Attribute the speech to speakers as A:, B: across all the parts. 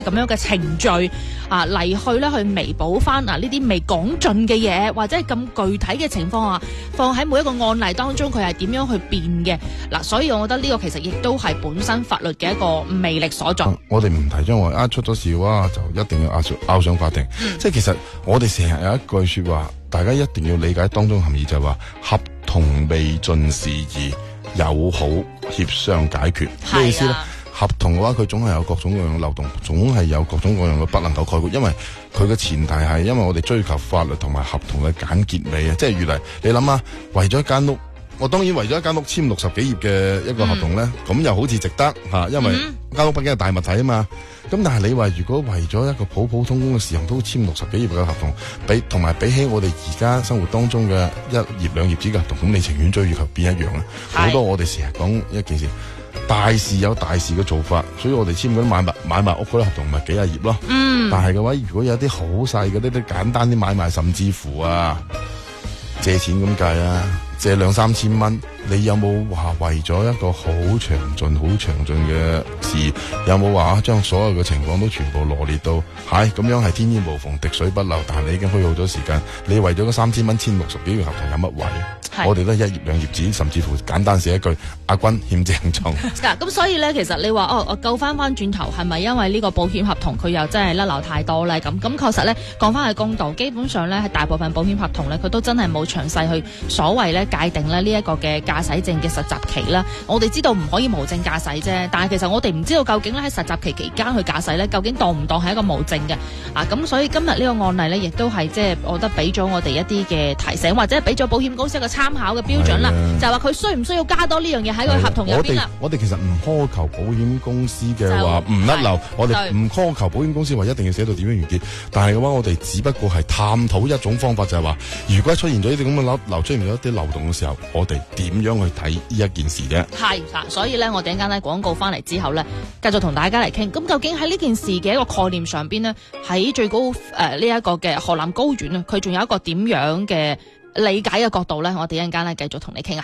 A: 咁樣嘅程序嚟去咧去彌補翻呢啲未講盡嘅嘢，或者係咁具體嘅情況放喺每一個案例當中，佢係點樣去變嘅嗱？所以我覺得呢個其實亦都係本身法律嘅一個魅力所在。
B: 我哋唔提倡話出咗事嘅話就一定要拗上法庭，即係其實我哋成日有一句說話，大家一定要理解當中含義，就係話合同未盡事宜，友好協商解決。咩意思咧？合同嘅話，佢總係有各種各樣嘅漏洞，總係有各種各樣嘅不能夠概括，因為佢嘅前提係因為我哋追求法律同埋合同嘅簡潔美啊，即係越嚟你諗下，為咗一間屋，我當然為咗一間屋簽60幾頁嘅一個合同咧，咁又好似值得吓，因為間屋畢竟係大物體啊嘛。咁但係你話如果為咗一個普普通通嘅事項都簽60幾頁嘅合同，同埋比起我哋而家生活當中嘅1頁2頁紙嘅合同，咁你情願追求邊一樣咧？好多我哋成日講一件事。大事有大事嘅做法，所以我哋簽嗰啲買賣屋嗰啲合同咪幾廿頁咯。但係嘅話，如果有啲好細嘅啲簡單啲買賣，甚至乎借錢咁計借2-3千蚊，你有冇話為咗一個好詳盡嘅事，有冇話將所有嘅情況都全部羅列到咁樣係天衣無縫滴水不漏？但係你已經虛耗咗時間，你為咗嗰3千蚊簽60幾個合同有乜位？我哋都係1頁2頁紙，甚至乎簡單寫一句阿君欠鄭重。
A: 咁所以咧，其實你話我救翻轉頭係咪因為呢個保險合同佢又真係甩漏太多咧？咁確實咧，講翻係公道，基本上咧係大部分保險合同咧，佢都真係冇詳細去所謂咧界定咧呢一個嘅駕駛證嘅實習期啦。我哋知道唔可以無證駕駛啫，但係其實我哋唔知道究竟咧喺實習期期間去駕駛咧，究竟當唔當係一個無證嘅咁所以今日呢個案例咧，亦都係即係我覺得俾咗我哋一啲嘅提醒，或者俾咗保險公司一個參考嘅標準啦，就係話佢需唔需要加多呢樣嘢喺個合同入邊啦。
B: 我哋其實唔苛求保險公司嘅話唔甩漏，我哋唔苛求保險公司話一定要寫到點樣完結，但係嘅話我哋只不過係探討一種方法，就係話如果出現咗呢啲咁嘅漏，出現咗一啲漏洞嘅時候，我哋點樣去睇呢一件事啫？係
A: 所以咧，我哋一陣間咧廣告翻嚟之後咧，繼續同大家嚟傾。咁究竟喺呢件事嘅一個概念上邊呢，喺最高呢一個嘅河南高院啊，佢仲有一個點樣嘅理解嘅角度咧？我哋一陣間咧繼續同你傾啊！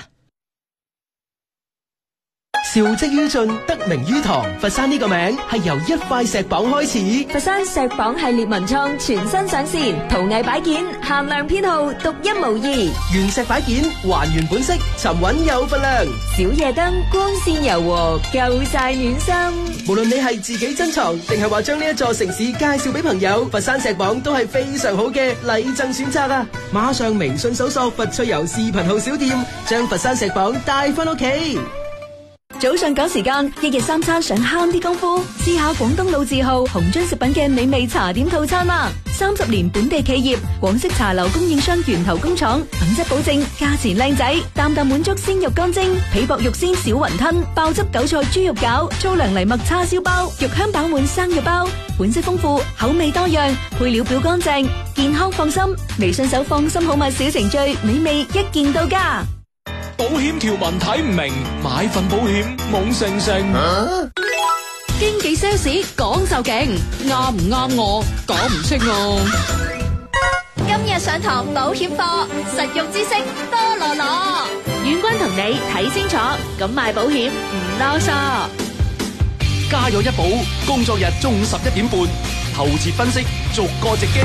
C: 兆績於進，得名於堂。佛山呢個名係由一塊石榜開始。
D: 佛山石榜系列文創全新上線，陶藝擺件限量編號，獨一無二。
C: 原石擺件還原本色，沉穩有分量。
D: 小夜燈光線柔和，夠晒暖心。
C: 無論你係自己珍藏，定係話將呢一座城市介紹俾朋友，佛山石榜都係非常好嘅禮贈選擇啊！馬上微信搜索佛趣遊視頻號小店，將佛山石榜帶翻屋企。
D: 早上趕時間，一日三餐想慳啲功夫，試下廣東老字號紅津食品嘅美味茶點套餐啦！30年本地企業，廣式茶樓供應商源頭工廠，品質保證，價錢靚仔，啖啖滿足鮮肉乾蒸，皮薄肉鮮小雲吞，爆汁韭菜豬肉餃，粗糧藜麥叉燒包，肉香飽滿生肉包，款式豐富，口味多樣，配料表乾淨，健康放心。微信搜放心好物小程序，美味一件到家。
E: 保險條文睇唔明，買份保險懵盛盛。
A: 經紀 sales 講就勁，啱唔啱我講唔清我。
D: 今日上堂保險課，實用知識多羅羅。
A: 遠軍同你睇清楚，咁買保險唔囉嗦。
E: 家有一寶，工作日中午11點半，透徹分析，逐個直擊。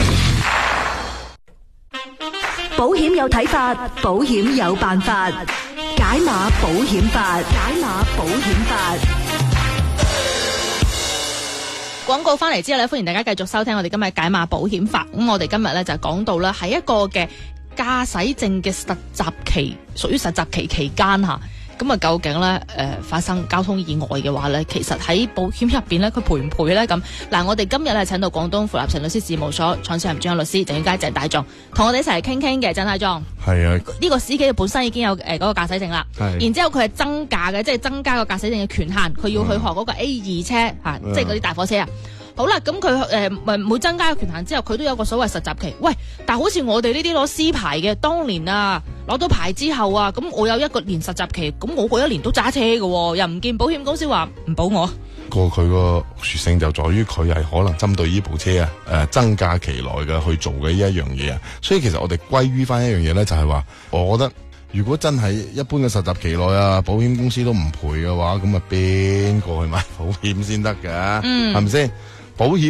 D: 保險有睇法，保險有辦法，解碼保險法，解碼保險法。
A: 廣告翻嚟之後咧，歡迎大家繼續收聽我哋今日解碼保險法。咁我哋今日咧就講到啦，喺一個嘅駕駛證嘅實習期，屬於實習期期間吓。咁啊，究竟咧發生交通意外嘅話咧，其實喺保險入邊咧，佢賠唔賠咧？咁嗱，我哋今日咧請到廣東富立成律師事務所創始人專業律師鄭遠佳鄭大壯，同我哋一齊嚟傾傾嘅。鄭大壯，
B: 係啊，
A: 呢個司機本身已經有嗰個駕駛證啦，然之後佢係增駕嘅，即係增加個駕駛證嘅權限，佢要去學嗰個 A2 車吓，即係嗰啲大貨車啊。好啦，咁佢每增加個權限之後，佢都有個所謂實習期。喂，但係好似我哋呢啲攞 C 牌嘅，當年啊攞到牌之後啊，咁我有1年實習期，咁我嗰1年都揸車嘅，又唔見保險公司話唔保我。
B: 佢個殊勝就在於佢係可能針對呢部車增駕期內嘅去做嘅呢一樣嘢啊，所以其實我哋歸於翻一樣嘢咧，就係話，我覺得如果真係一般嘅實習期內啊，保險公司都唔賠嘅話，咁啊邊個去買保險先得㗎？係咪先？ 保險